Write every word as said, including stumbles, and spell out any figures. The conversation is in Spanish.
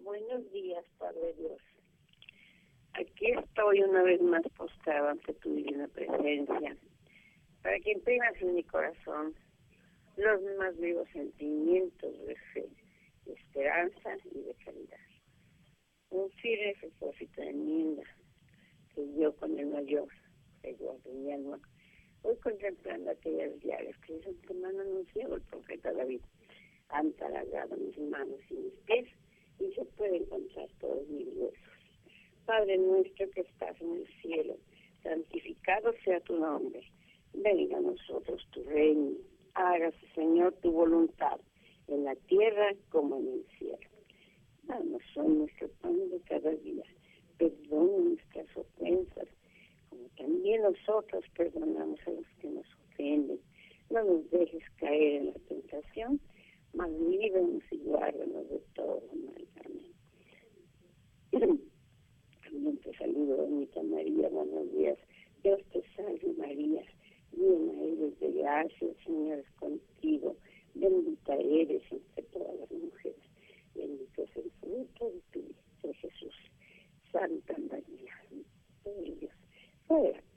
Buenos días, Padre Dios. Aquí estoy una vez más postrado ante tu divina presencia, para que imprimas en mi corazón los más vivos sentimientos de fe, de esperanza y de caridad. Un firme propósito de enmienda que yo con el mayor rigor de mi alma voy contemplando aquellas llaves que de antemano anunció el profeta David. Han talagado mis manos y mis pies y se puede encontrar todos mis huesos. Padre nuestro que estás en el cielo, santificado sea tu nombre. Venga a nosotros tu reino. Hágase, Señor, tu voluntad, en la tierra como en el cielo. Danos hoy nuestro pan de cada día. Perdona nuestras ofensas, como también nosotros perdonamos a los que nos ofenden. No nos dejes caer en la tentación, mas líbranos y guárdanos de todo mal. Amén. También te saludo, bonita María, buenos días. Dios te salve María, llena eres de gracia, el Señor es contigo. Bendita eres entre todas las mujeres. Bendito es el fruto de tu vientre, Jesús. Santa María, Madre de Dios, ruega